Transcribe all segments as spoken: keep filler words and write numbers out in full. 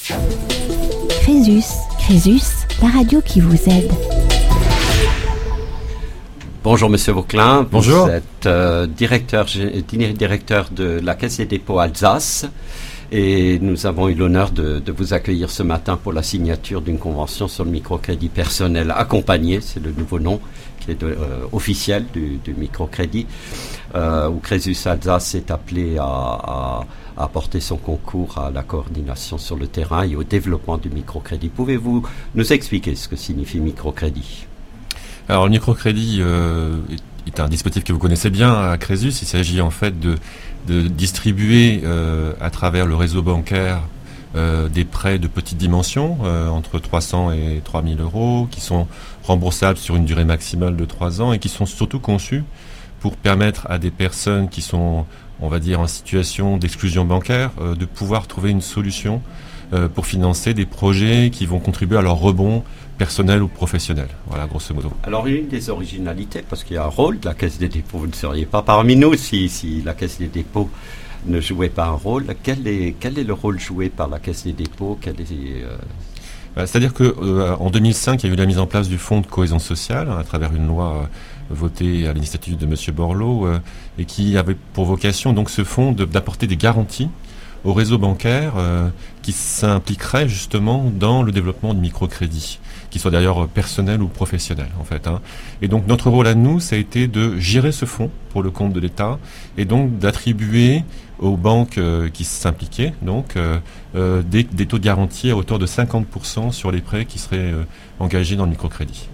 Crésus, Crésus, la radio qui vous aide. Bonjour Monsieur Vauclin, Bonjour. Vous êtes euh, directeur, directeur de la Caisse des dépôts Alsace et nous avons eu l'honneur de, de vous accueillir ce matin pour la signature d'une convention sur le microcrédit personnel accompagné, c'est le nouveau nom qui est de, euh, officiel du, du microcrédit, euh, où Crésus Alsace est appelé à, à, à apporter son concours à la coordination sur le terrain et au développement du microcrédit. Pouvez-vous nous expliquer ce que signifie microcrédit ? Alors le microcrédit euh, est un dispositif que vous connaissez bien à Crésus. Il s'agit en fait de, de distribuer euh, à travers le réseau bancaire euh, des prêts de petite dimension, euh, entre trois cents et trois mille euros, qui sont remboursables sur une durée maximale de trois ans et qui sont surtout conçus pour permettre à des personnes qui sont, on va dire, en situation d'exclusion bancaire, euh, de pouvoir trouver une solution euh, pour financer des projets qui vont contribuer à leur rebond personnel ou professionnel, voilà, grosso modo. Alors, une des originalités, parce qu'il y a un rôle de la Caisse des dépôts, vous ne seriez pas parmi nous si, si la Caisse des dépôts ne jouait pas un rôle. Quel est, quel est le rôle joué par la Caisse des dépôts? Quel est, euh... bah, C'est-à-dire qu'en euh, deux mille cinq, il y a eu la mise en place du Fonds de cohésion sociale, hein, à travers une loi euh, votée à l'initiative de M. Borloo, euh, et qui avait pour vocation, donc, ce fonds de, d'apporter des garanties au réseau bancaire euh, qui s'impliquerait justement dans le développement du microcrédit, qui soit d'ailleurs personnel ou professionnel en fait. Hein. Et donc notre rôle à nous, ça a été de gérer ce fonds pour le compte de l'État et donc d'attribuer aux banques euh, qui s'impliquaient donc euh, euh, des, des taux de garantie à hauteur de cinquante pour cent sur les prêts qui seraient euh, engagés dans le microcrédit.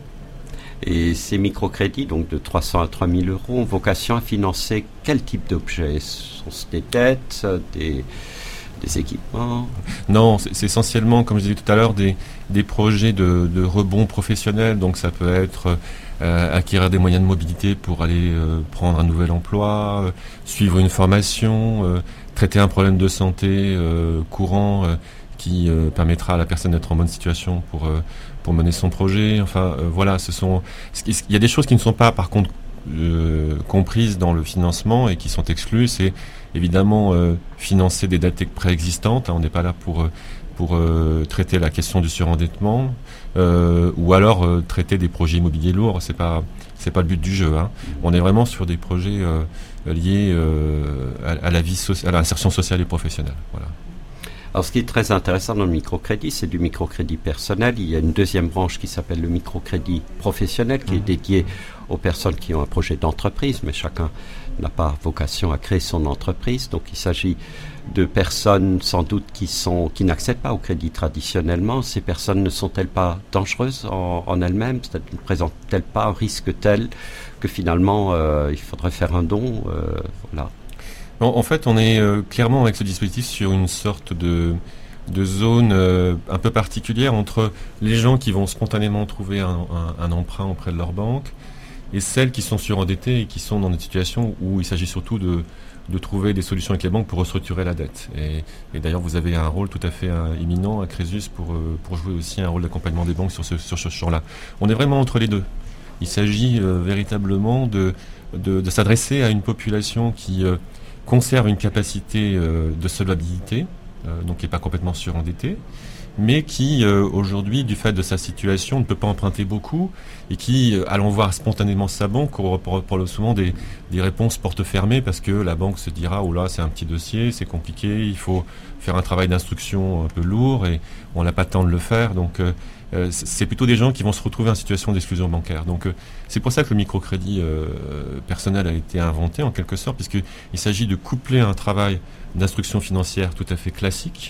Et ces microcrédits, donc de trois cents à trois mille euros, ont vocation à financer quel type d'objets? Sont-ce des dettes, des, des équipements? Non, c'est, c'est essentiellement, comme je disais tout à l'heure, des, des projets de, de rebond professionnel. Donc ça peut être euh, acquérir des moyens de mobilité pour aller euh, prendre un nouvel emploi, euh, suivre une formation, euh, traiter un problème de santé euh, courant euh, qui euh, permettra à la personne d'être en bonne situation pour... Euh, pour mener son projet. Enfin, euh, voilà, ce sont. Il y a des choses qui ne sont pas, par contre, euh, comprises dans le financement et qui sont exclues. C'est évidemment euh, financer des dettes préexistantes. Hein, on n'est pas là pour pour euh, traiter la question du surendettement euh, ou alors euh, traiter des projets immobiliers lourds. C'est pas c'est pas le but du jeu. Hein. On est vraiment sur des projets euh, liés euh, à, à la vie soci- à l'insertion sociale et professionnelle. Voilà. Alors, ce qui est très intéressant dans le microcrédit, c'est du microcrédit personnel. Il y a une deuxième branche qui s'appelle le microcrédit professionnel, qui mmh. est dédié aux personnes qui ont un projet d'entreprise, mais chacun n'a pas vocation à créer son entreprise. Donc, il s'agit de personnes, sans doute, qui sont, qui n'accèdent pas au crédit traditionnellement. Ces personnes ne sont-elles pas dangereuses en, en elles-mêmes? C'est-à-dire, ne présentent-elles pas un risque tel que finalement, euh, il faudrait faire un don? euh, Voilà. En fait, on est euh, clairement avec ce dispositif sur une sorte de, de zone euh, un peu particulière entre les gens qui vont spontanément trouver un, un, un emprunt auprès de leur banque et celles qui sont surendettées et qui sont dans des situations où il s'agit surtout de, de trouver des solutions avec les banques pour restructurer la dette. Et, et d'ailleurs, vous avez un rôle tout à fait euh, éminent à Crésus pour, euh, pour jouer aussi un rôle d'accompagnement des banques sur ce, sur ce champ-là. On est vraiment entre les deux. Il s'agit euh, véritablement de, de, de s'adresser à une population qui... Euh, conserve une capacité euh, de solvabilité, euh, donc qui n'est pas complètement surendettée, mais qui, euh, aujourd'hui, du fait de sa situation, ne peut pas emprunter beaucoup, et qui, euh, allant voir spontanément sa banque, aura souvent des, des réponses porte fermées, parce que la banque se dira « Oh là, c'est un petit dossier, c'est compliqué, il faut faire un travail d'instruction un peu lourd, et on n'a pas le temps de le faire. » Donc, euh, Euh, c'est plutôt des gens qui vont se retrouver en situation d'exclusion bancaire. Donc euh, c'est pour ça que le microcrédit euh, personnel a été inventé en quelque sorte, puisqu'il s'agit de coupler un travail d'instruction financière tout à fait classique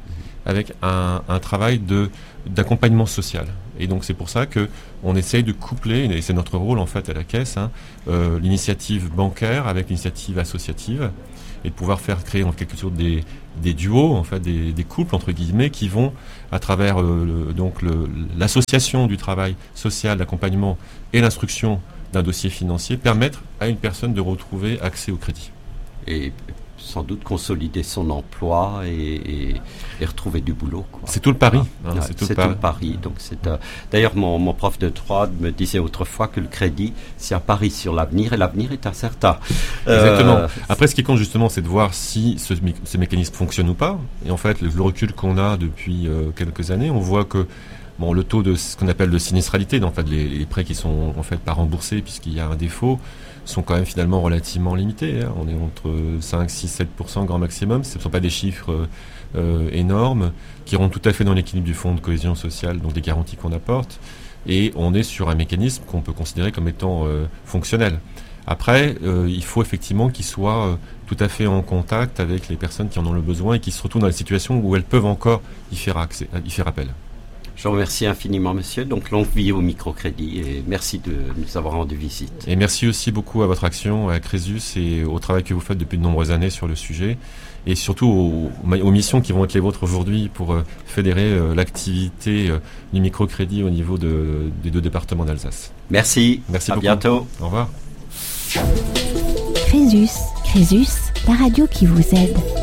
avec un, un travail de, d'accompagnement social. Et donc c'est pour ça qu'on essaye de coupler, et c'est notre rôle en fait à la Caisse, hein, euh, l'initiative bancaire avec l'initiative associative, et de pouvoir faire créer en quelque sorte des, des duos, en fait, des, des couples entre guillemets, qui vont à travers euh, le, donc le, l'association du travail social, d'accompagnement et l'instruction d'un dossier financier permettre à une personne de retrouver accès au crédit. Et sans doute consolider son emploi et, et, et retrouver du boulot, quoi. C'est tout le pari. Hein, ouais, c'est tout, c'est le, tout pari. le pari. Donc c'est, euh, d'ailleurs, mon, mon prof de droit me disait autrefois que le crédit, c'est un pari sur l'avenir, et l'avenir est incertain. Exactement. Euh, Après, ce qui compte justement, c'est de voir si ce, ce mécanisme fonctionne ou pas. Et en fait, le, le recul qu'on a depuis euh, quelques années, on voit que bon, le taux de ce qu'on appelle de sinistralité, en fait, les, les prêts qui sont en fait pas remboursés puisqu'il y a un défaut, sont quand même finalement relativement limités. Hein. On est entre cinq, six, sept pour cent grand maximum. Ce ne sont pas des chiffres euh, énormes qui rentrent tout à fait dans l'équilibre du fonds de cohésion sociale, donc des garanties qu'on apporte. Et on est sur un mécanisme qu'on peut considérer comme étant euh, fonctionnel. Après, euh, il faut effectivement qu'il soit euh, tout à fait en contact avec les personnes qui en ont le besoin et qui se retrouvent dans la situation où elles peuvent encore y faire, accès, y faire appel. Je vous remercie infiniment, monsieur. Donc, longue vie au microcrédit et merci de nous avoir rendu visite. Et merci aussi beaucoup à votre action, à Crésus, et au travail que vous faites depuis de nombreuses années sur le sujet, et surtout aux, aux missions qui vont être les vôtres aujourd'hui pour euh, fédérer euh, l'activité euh, du microcrédit au niveau de, des deux départements d'Alsace. Merci. Merci à beaucoup. bientôt. Au revoir. Crésus, Crésus, la radio qui vous aide.